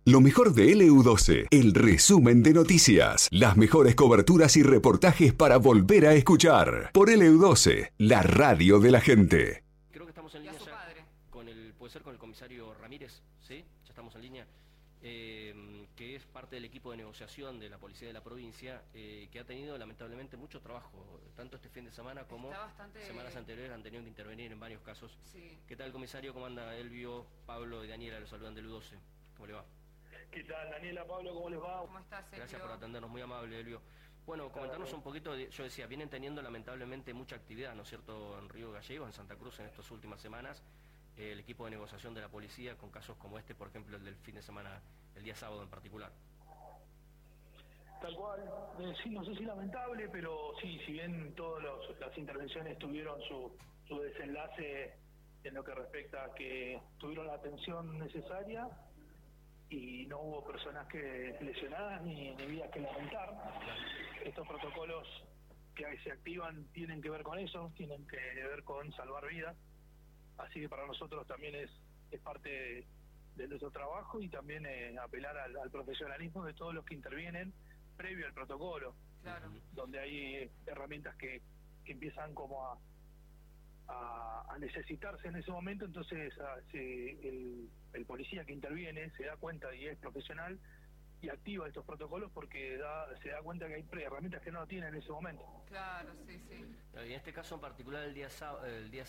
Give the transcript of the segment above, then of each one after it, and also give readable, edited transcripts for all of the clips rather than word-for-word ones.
Lo mejor de LU12, el resumen de noticias, las mejores coberturas y reportajes para volver a escuchar. Por LU12, la radio de la gente. Creo que estamos en línea ya puede ser con el comisario Ramírez, ¿sí? Ya estamos en línea, que es parte del equipo de negociación de la policía de la provincia, que ha tenido lamentablemente mucho trabajo, tanto este fin de semana como semanas anteriores han tenido que intervenir en varios casos. Sí. ¿Qué tal, comisario? ¿Cómo anda Elvio, Pablo y Daniela? Los saludan del U12. ¿Cómo le va? ¿Qué tal, Daniela, Pablo? ¿Cómo les va? ¿Cómo estás, Elvio? Gracias por atendernos, muy amable, Elvio. Bueno, comentarnos un poquito, yo decía, vienen teniendo lamentablemente mucha actividad, ¿no es cierto?, en Río Gallegos, en Santa Cruz, en estas últimas semanas, el equipo de negociación de la policía con casos como este, por ejemplo, el del fin de semana, el día sábado en particular. Tal cual, sí, no sé si lamentable, pero sí, si bien todas las intervenciones tuvieron su desenlace en lo que respecta a que tuvieron la atención necesaria y no hubo personas que lesionadas ni vidas que lamentar. Estos protocolos que se activan tienen que ver con eso, tienen que ver con salvar vidas, así que para nosotros también es parte de nuestro trabajo y también apelar al profesionalismo de todos los que intervienen previo al protocolo, Claro. donde hay herramientas que empiezan como a necesitarse en ese momento. Entonces el policía que interviene se da cuenta y es profesional y activa estos protocolos porque se da cuenta que hay herramientas que no tiene en ese momento. Claro, sí, sí. Y en este caso en particular el día sábado,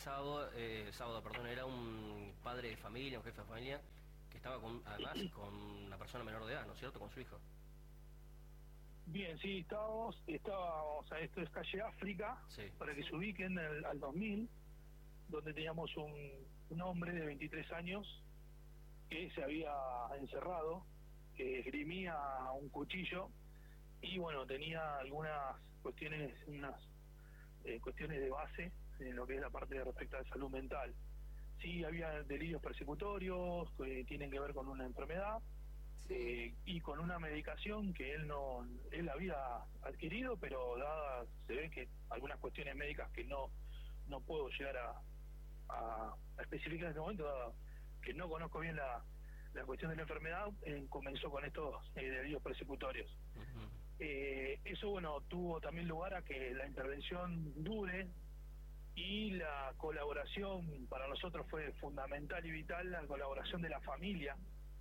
era un padre de familia, un jefe de familia, que estaba además con una persona menor de edad, ¿no es cierto?, con su hijo. Bien, sí, estábamos, esto es calle África, Sí. para que se ubiquen al 2000, donde teníamos un hombre de 23 años que se había encerrado, que esgrimía un cuchillo y bueno, tenía algunas cuestiones, cuestiones de base en lo que es la parte respecto a salud mental. Sí, había delirios persecutorios que tienen que ver con una enfermedad. Sí. Y con una medicación que él había adquirido, pero se ve que algunas cuestiones médicas que no puedo llegar a especificar en este momento, dado que no conozco bien la cuestión de la enfermedad, comenzó con estos delirios persecutorios. Uh-huh. Eso, bueno, tuvo también lugar a que la intervención dure y la colaboración para nosotros fue fundamental y vital, la colaboración de la familia.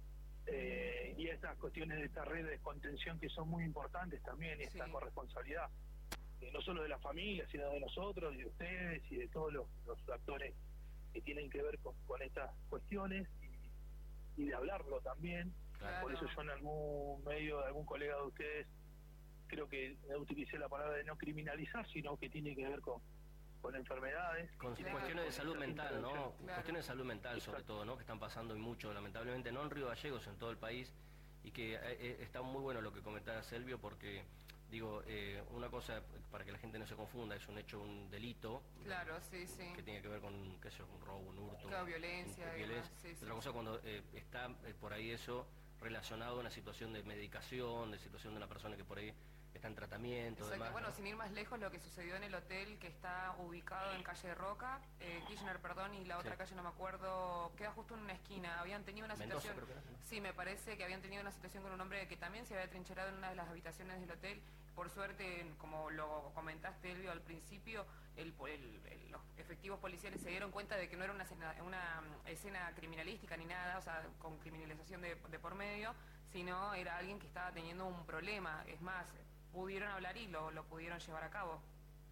Y estas cuestiones de esta red de contención que son muy importantes también, y esta Sí. corresponsabilidad, no solo de la familia, sino de nosotros y de ustedes y de todos los actores que tienen que ver con estas cuestiones y de hablarlo también. Claro. Por eso yo en algún medio de algún colega de ustedes creo que utilicé la palabra de no criminalizar, sino que tiene que ver con enfermedades. Con Claro. cuestiones de salud mental, ¿no? Claro. Cuestiones de salud mental sobre todo, ¿no? Que están pasando y mucho, lamentablemente, no en Río Gallegos, en todo el país, y que está muy bueno lo que comentaba Elvio, porque, digo, una cosa, para que la gente no se confunda, es un hecho, un delito. Claro, sí, sí. Que tiene que ver con, qué sé yo, un robo, un hurto. Claro, violencia y demás, sí, sí. Otra cosa cuando está por ahí eso relacionado a una situación de medicación, de situación de una persona que por ahí está en tratamiento, Exacto. demás, Bueno, ¿no? sin ir más lejos, lo que sucedió en el hotel que está ubicado en calle Roca, Kirchner, perdón, y la otra Sí. calle no me acuerdo, queda justo en una esquina. Habían tenido una Mendoza, situación, creo que era, ¿no? sí, me parece que habían tenido una situación con un hombre que también se había trincherado en una de las habitaciones del hotel. Por suerte, como lo comentaste, Elvio, al principio, los efectivos policiales se dieron cuenta de que no era una escena criminalística ni nada, o sea, con criminalización de por medio, sino era alguien que estaba teniendo un problema. Es más, pudieron hablar y lo pudieron llevar a cabo.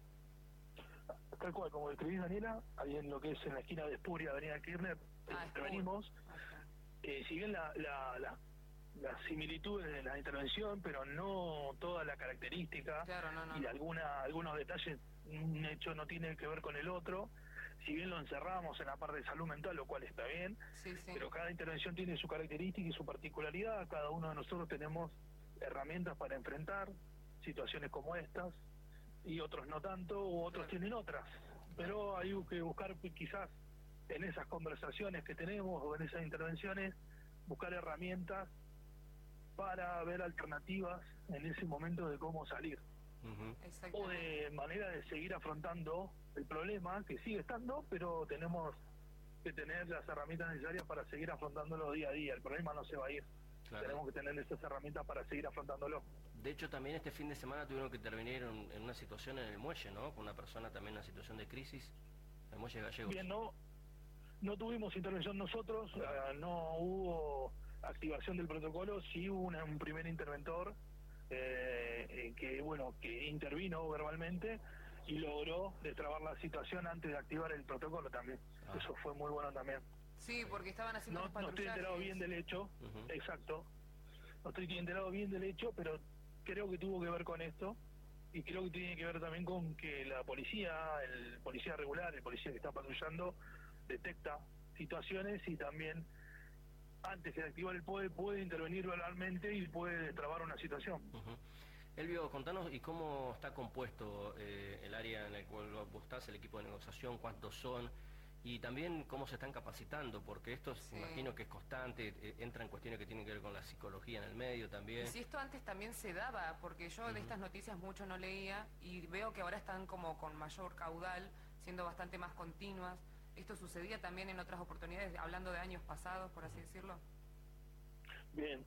Tal cual, como describís, Daniela, ahí en lo que es en la esquina de Espuria, Avenida Kirchner, intervenimos. Si bien las similitudes de la intervención, pero no toda la característica. Claro, no. Y algunos detalles, un hecho no tiene que ver con el otro. Si bien lo encerramos en la parte de salud mental, lo cual está bien, Sí, sí. pero cada intervención tiene su característica y su particularidad. Cada uno de nosotros tenemos herramientas para enfrentar situaciones como estas, y otros no tanto, u otros tienen otras. Pero hay que buscar quizás en esas conversaciones que tenemos o en esas intervenciones, buscar herramientas para ver alternativas en ese momento de cómo salir. Uh-huh. O de manera de seguir afrontando el problema, que sigue estando, pero tenemos que tener las herramientas necesarias para seguir afrontándolo día a día. El problema no se va a ir. Claro. Tenemos que tener esas herramientas para seguir afrontándolo. De hecho, también este fin de semana tuvieron que intervenir en una situación en el muelle, ¿no? Con una persona también en una situación de crisis, en el muelle Gallegos. Bien, no tuvimos intervención nosotros, no hubo activación del protocolo, sí hubo un primer interventor que intervino verbalmente y logró destrabar la situación antes de activar el protocolo también. Eso fue muy bueno también. Sí, porque estaban haciendo unos No estoy patrullajes. enterado bien del hecho, exacto. No estoy enterado bien del hecho, pero creo que tuvo que ver con esto y creo que tiene que ver también con que la policía, el policía regular, el policía que está patrullando, detecta situaciones y también antes de activar el POE puede intervenir verbalmente y puede destrabar una situación. Elvio, contanos y cómo está compuesto el área en el cual vos estás, el equipo de negociación, cuántos son, y también cómo se están capacitando, porque esto imagino que es constante, entra en cuestiones que tienen que ver con la psicología en el medio también. Y si esto antes también se daba, porque yo de estas noticias mucho no leía y veo que ahora están como con mayor caudal, siendo bastante más continuas. ¿Esto sucedía también en otras oportunidades, hablando de años pasados, por así decirlo? Bien.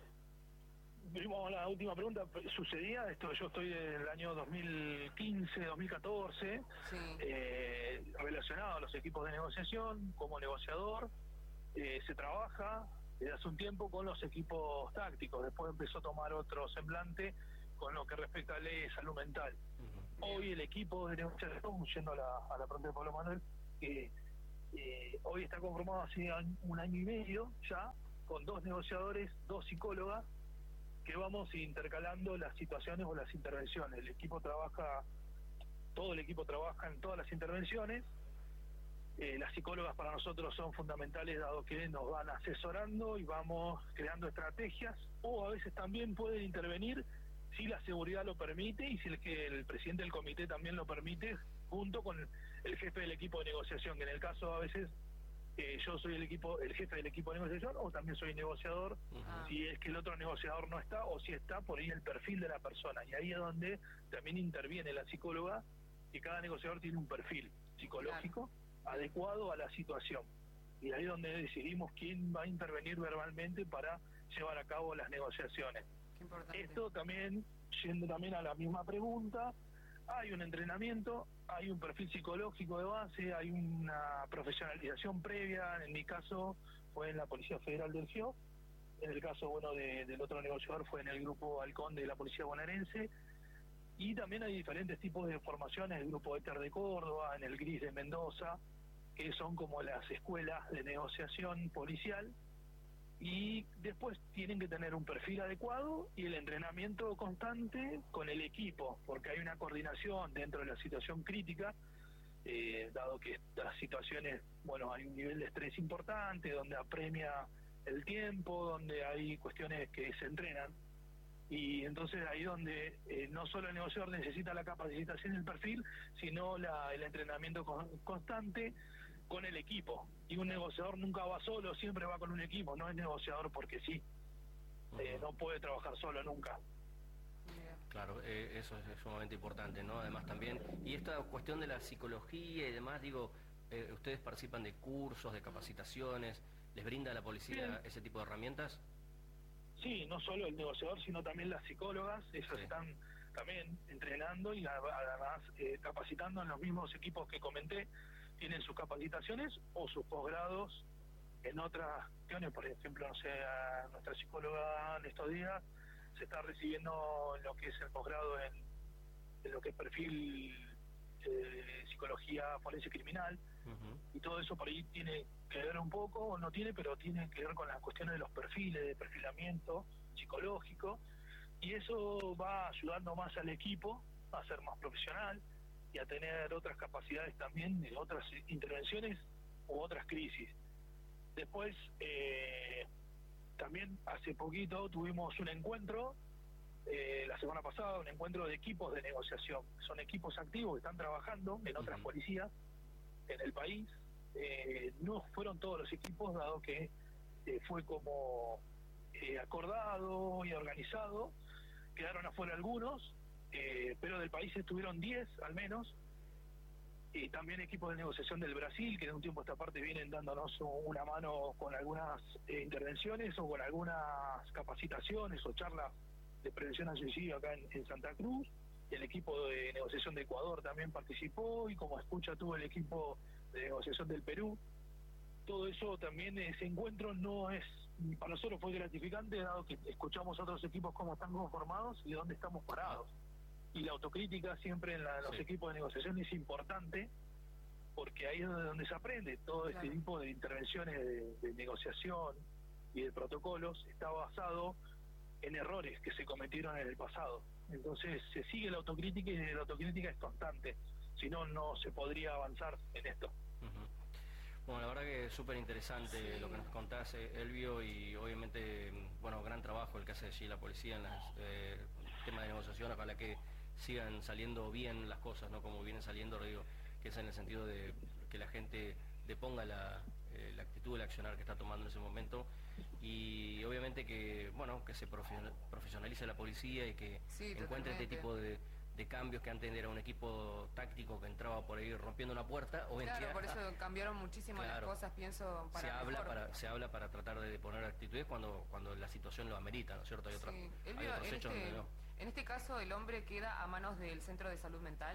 Vimos la última pregunta. ¿Sucedía esto? Yo estoy del año 2015, 2014, relacionado a los equipos de negociación, como negociador. Se trabaja desde hace un tiempo con los equipos tácticos. Después empezó a tomar otro semblante con lo que respecta a ley de salud mental. Hoy el equipo de negociación, yendo a la pregunta de Pablo Manuel, hoy está conformado hace un año y medio ya, con 2 negociadores, 2 psicólogas, que vamos intercalando las situaciones o las intervenciones. Todo el equipo trabaja en todas las intervenciones. Las psicólogas para nosotros son fundamentales, dado que nos van asesorando y vamos creando estrategias, o a veces también pueden intervenir si la seguridad lo permite y si el presidente del comité también lo permite, junto con el jefe del equipo de negociación, que en el caso a veces yo soy el jefe del equipo de negociación, o también soy negociador, si es que el otro negociador no está, o si está por ahí el perfil de la persona, y ahí es donde también interviene la psicóloga, y cada negociador tiene un perfil psicológico adecuado a la situación, y ahí es donde decidimos quién va a intervenir verbalmente para llevar a cabo las negociaciones. Qué importante. Esto también, yendo también a la misma pregunta, hay un entrenamiento, hay un perfil psicológico de base, hay una profesionalización previa. En mi caso fue en la Policía Federal del GIO, en el caso del otro negociador fue en el Grupo Halcón de la Policía Bonaerense, y también hay diferentes tipos de formaciones, el Grupo ETER de Córdoba, en el GRIS de Mendoza, que son como las escuelas de negociación policial, y después tienen que tener un perfil adecuado y el entrenamiento constante con el equipo, porque hay una coordinación dentro de la situación crítica, dado que estas situaciones, hay un nivel de estrés importante, donde apremia el tiempo, donde hay cuestiones que se entrenan, y entonces ahí donde no solo el negociador necesita la capacitación y el perfil, sino el entrenamiento constante con el equipo. Y un negociador nunca va solo, siempre va con un equipo, no es negociador porque sí. No puede trabajar solo nunca. Claro, eso es sumamente importante, ¿no? Además también, y esta cuestión de la psicología y demás, ustedes participan de cursos, de capacitaciones, ¿les brinda a la policía ese tipo de herramientas? Sí, no solo el negociador, sino también las psicólogas, ellas están también entrenando y además capacitando en los mismos equipos que comenté, tienen sus capacitaciones o sus posgrados en otras cuestiones. Por ejemplo, nuestra psicóloga en estos días se está recibiendo en lo que es el posgrado en lo que es perfil psicología forense criminal, y todo eso por ahí tiene que ver un poco, no tiene, pero tiene que ver con las cuestiones de los perfiles, de perfilamiento psicológico, y eso va ayudando más al equipo a ser más profesional y a tener otras capacidades también de otras intervenciones u otras crisis. Después, también hace poquito tuvimos un encuentro, la semana pasada, un encuentro de equipos de negociación. Son equipos activos que están trabajando en otras policías en el país. No fueron todos los equipos, dado que fue como acordado y organizado. Quedaron afuera algunos, pero del país estuvieron 10 al menos, y también equipos de negociación del Brasil, que de un tiempo a esta parte vienen dándonos una mano con algunas intervenciones o con algunas capacitaciones o charlas de prevención al suicidio acá en Santa Cruz. El equipo de negociación de Ecuador también participó, y como escucha tuvo el equipo de negociación del Perú. Todo eso también, ese encuentro no es, para nosotros fue gratificante, dado que escuchamos a otros equipos cómo están conformados y dónde estamos parados. Y la autocrítica siempre en los equipos de negociación es importante, porque ahí es donde se aprende. Todo este tipo de intervenciones de negociación y de protocolos está basado en errores que se cometieron en el pasado. Entonces se sigue la autocrítica, y la autocrítica es constante, si no, no se podría avanzar en esto. Bueno, la verdad que es súper interesante lo que nos contás, Elvio, y obviamente, bueno, gran trabajo el que hace allí la policía en el tema de negociación. Ojalá que sigan saliendo bien las cosas, ¿no? Como vienen saliendo, lo digo, que es en el sentido de que la gente deponga la actitud, el accionar que está tomando en ese momento, y obviamente que, bueno, que se profesionalice la policía y que encuentre este tipo de cambios, que antes era un equipo táctico que entraba por ahí rompiendo una puerta. Hoy claro, por eso cambiaron muchísimo las cosas, pienso, para se habla para tratar de poner actitudes cuando la situación lo amerita, ¿no es cierto? Hay otros hechos donde no. En este caso, ¿el hombre queda a manos del Centro de Salud Mental?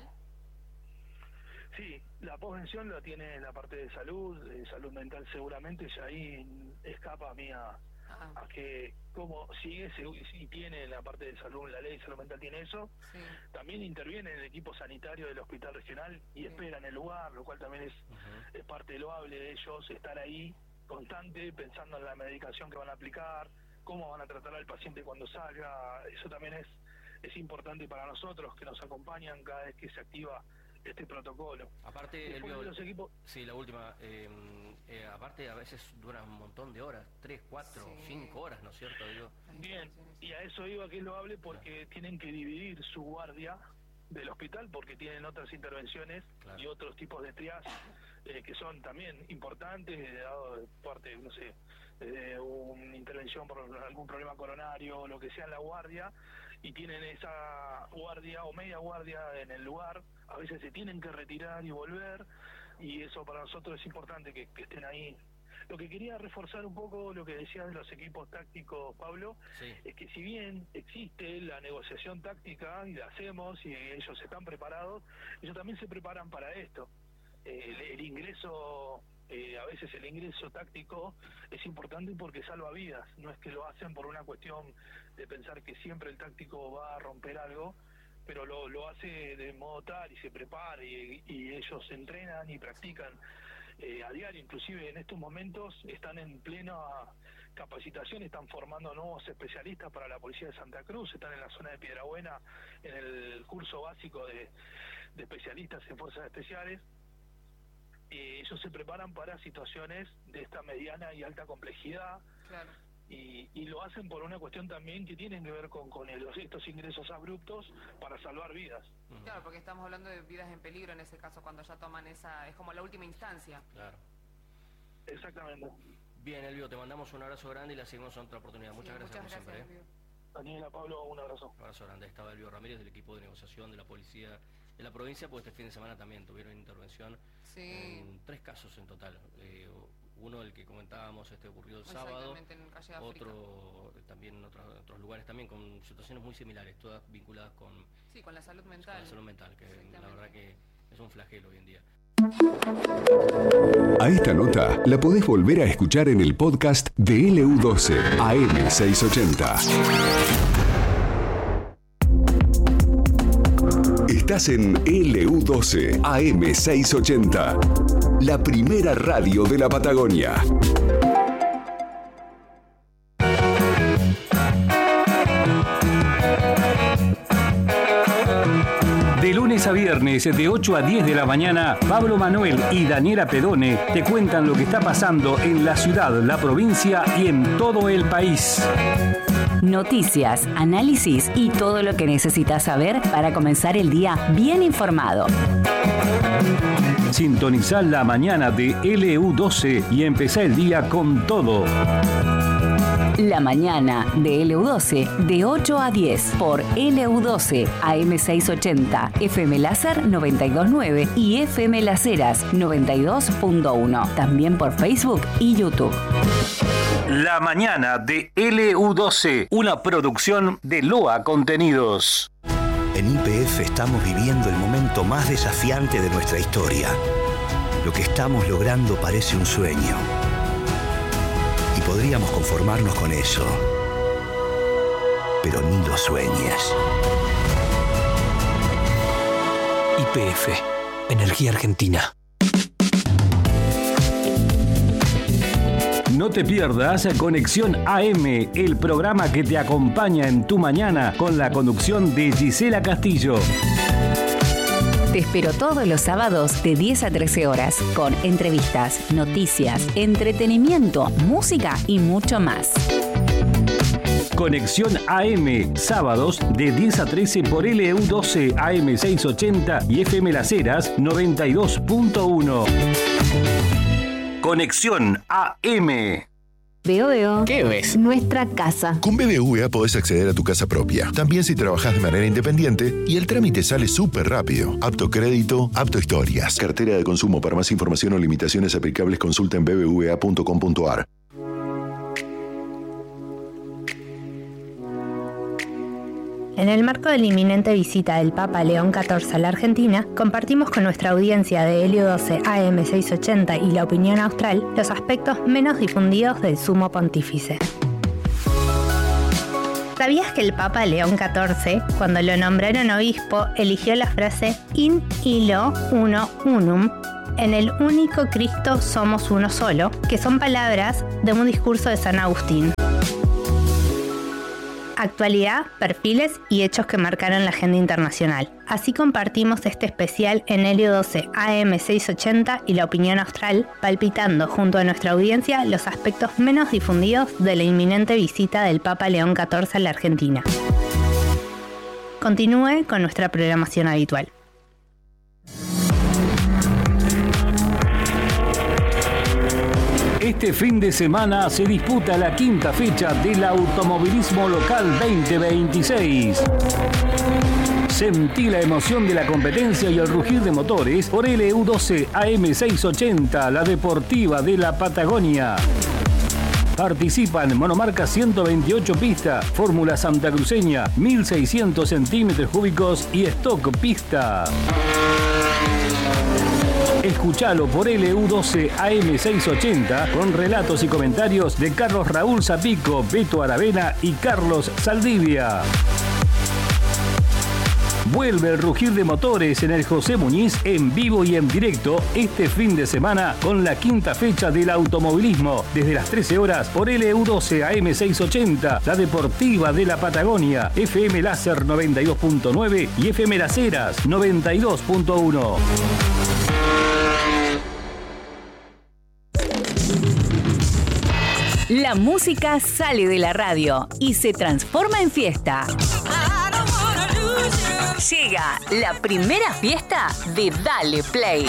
Sí, la posvención lo tiene en la parte de salud mental seguramente, y ahí escapa a mí a que cómo sigue, si tiene en la parte de salud, la ley de salud mental tiene eso. También interviene en el equipo sanitario del hospital regional y espera en el lugar, lo cual también es parte loable de ellos, estar ahí constante, pensando en la medicación que van a aplicar, cómo van a tratar al paciente cuando salga. Eso también es importante para nosotros, que nos acompañan cada vez que se activa este protocolo. Aparte, los equipos... Sí, la última. Aparte, a veces dura un montón de horas, 3, 4, 5 horas, ¿no es cierto? Digo. Bien, y a eso iba que es loable, porque tienen que dividir su guardia del hospital, porque tienen otras intervenciones y otros tipos de triage que son también importantes, dado parte, no sé, una intervención por algún problema coronario, lo que sea en la guardia, y tienen esa guardia o media guardia en el lugar. A veces se tienen que retirar y volver, y eso para nosotros es importante que estén ahí. Lo que quería reforzar un poco lo que decías de los equipos tácticos, Pablo, es que si bien existe la negociación táctica y la hacemos y ellos están preparados, ellos también se preparan para esto. El ingreso, a veces el ingreso táctico es importante porque salva vidas, no es que lo hacen por una cuestión de pensar que siempre el táctico va a romper algo, pero lo hace de modo tal y se prepara y ellos entrenan y practican a diario. Inclusive en estos momentos están en plena capacitación, están formando nuevos especialistas para la policía de Santa Cruz, están en la zona de Piedrabuena en el curso básico de especialistas en fuerzas especiales. Ellos se preparan para situaciones de esta mediana y alta complejidad. Claro. Y lo hacen por una cuestión también que tienen que ver con estos ingresos abruptos para salvar vidas. Claro, porque estamos hablando de vidas en peligro en ese caso, cuando ya toman esa, es como la última instancia. Claro. Exactamente. Bien, Elvio, te mandamos un abrazo grande y la seguimos en otra oportunidad. Muchas gracias por siempre. Daniela, Pablo, un abrazo. Un abrazo grande. Estaba Elvio Ramírez del equipo de negociación de la policía de la provincia, pues este fin de semana también tuvieron intervención en 3 casos en total. Uno, el que comentábamos, ocurrió el sábado, otro también en otros lugares también con situaciones muy similares, todas vinculadas con la salud mental. Con la salud mental, que la verdad que es un flagelo hoy en día. A esta nota la podés volver a escuchar en el podcast de LU12 AM680. Estás en LU12 AM680, la primera radio de la Patagonia. De lunes a viernes, de 8 a 10 de la mañana, Pablo Manuel y Daniela Pedone te cuentan lo que está pasando en la ciudad, la provincia y en todo el país. Noticias, análisis y todo lo que necesitas saber para comenzar el día bien informado. Sintonizá la mañana de LU12 y empezá el día con todo. La mañana de LU12 de 8 a 10 por LU12 AM680, FM Láser 92.9 y FM Las Heras 92.1. También por Facebook y YouTube. La mañana de LU12, una producción de LOA Contenidos. En YPF estamos viviendo el momento más desafiante de nuestra historia. Lo que estamos logrando parece un sueño. Y podríamos conformarnos con eso. Pero ni lo sueñes. YPF, Energía Argentina. No te pierdas Conexión AM, el programa que te acompaña en tu mañana con la conducción de Gisela Castillo. Te espero todos los sábados de 10 a 13 horas con entrevistas, noticias, entretenimiento, música y mucho más. Conexión AM, sábados de 10 a 13 por LU12 AM680 y FM Las Heras 92.1. Conexión AM. Veo. ¿Qué ves? Nuestra casa. Con BBVA podés acceder a tu casa propia, también si trabajás de manera independiente, y el trámite sale súper rápido. Apto crédito, apto historias. Cartera de consumo. Para más información o limitaciones aplicables, consulta en bbva.com.ar. En el marco de la inminente visita del Papa León XIV a la Argentina, compartimos con nuestra audiencia de LU12 AM680 y La Opinión Austral los aspectos menos difundidos del Sumo Pontífice. ¿Sabías que el Papa León XIV, cuando lo nombraron obispo, eligió la frase In illo uno unum, en el único Cristo somos uno solo, que son palabras de un discurso de San Agustín? Actualidad, perfiles y hechos que marcaron la agenda internacional. Así compartimos este especial en LU12 AM680 y La Opinión Austral, palpitando junto a nuestra audiencia los aspectos menos difundidos de la inminente visita del Papa León XIV a la Argentina. Continúe con nuestra programación habitual. Este fin de semana se disputa la quinta fecha del Automovilismo Local 2026. Sentí la emoción de la competencia y el rugir de motores por LU12 AM680, la deportiva de la Patagonia. Participan monomarca 128 pista, Fórmula Santacruceña 1600 centímetros cúbicos y stock pista. Escuchalo por LU12 AM680 con relatos y comentarios de Carlos Raúl Zapico, Beto Aravena y Carlos Saldivia. Vuelve el rugir de motores en el José Muñiz en vivo y en directo este fin de semana con la quinta fecha del automovilismo desde las 13 horas por LU12 AM680, la deportiva de la Patagonia, FM Láser 92.9 y FM Las Heras 92.1. La música sale de la radio y se transforma en fiesta. Llega la primera fiesta de Dale Play.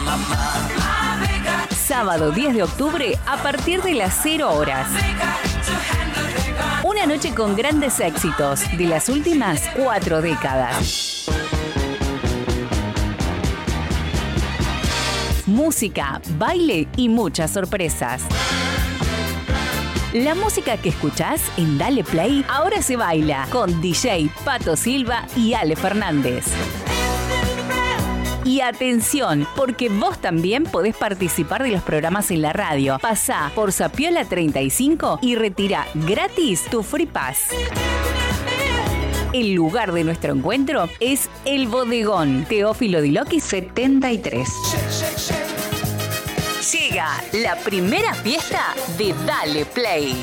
Sábado 10 de octubre a partir de las 0 horas. Una noche con grandes éxitos de las últimas 4 décadas. Música, baile y muchas sorpresas. La música que escuchás en Dale Play ahora se baila con DJ Pato Silva y Ale Fernández. Y atención, porque vos también podés participar de los programas en la radio. Pasá por Zapiola 35 y retira gratis tu Free Pass. El lugar de nuestro encuentro es El Bodegón, Teófilo Diloqui 73. Llega la primera fiesta de Dale Play.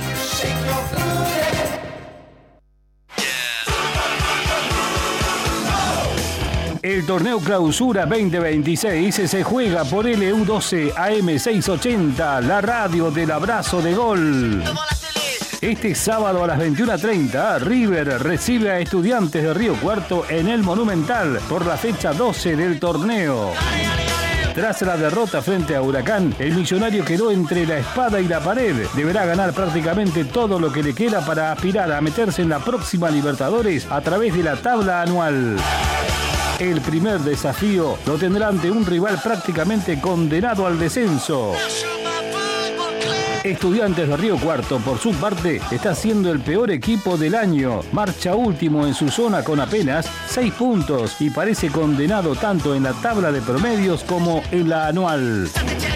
El torneo Clausura 2026 se juega por LU12 AM680, la radio del abrazo de gol. Este sábado a las 21:30, River recibe a Estudiantes de Río Cuarto en el Monumental por la fecha 12 del torneo. Tras la derrota frente a Huracán, el millonario quedó entre la espada y la pared. Deberá ganar prácticamente todo lo que le queda para aspirar a meterse en la próxima Libertadores a través de la tabla anual. El primer desafío lo tendrá ante un rival prácticamente condenado al descenso. Estudiantes de Río Cuarto, por su parte, está siendo el peor equipo del año. Marcha último en su zona con apenas 6 puntos y parece condenado tanto en la tabla de promedios como en la anual.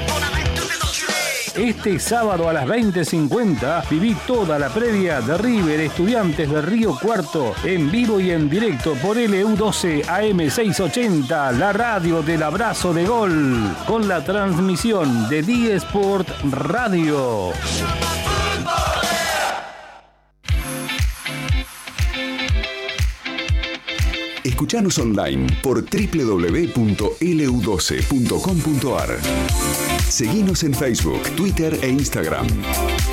Este sábado a las 20:50 viví toda la previa de River Estudiantes de Río Cuarto en vivo y en directo por LU12 AM680, la radio del abrazo de gol, con la transmisión de D-Sport Radio. Escuchanos online por www.lu12.com.ar. Seguinos en Facebook, Twitter e Instagram.